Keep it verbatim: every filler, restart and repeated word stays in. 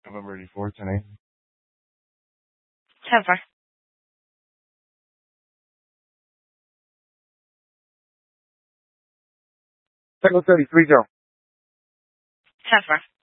November eighty-four, ten a.m. ten four. Techno thirty, three zero. ten four.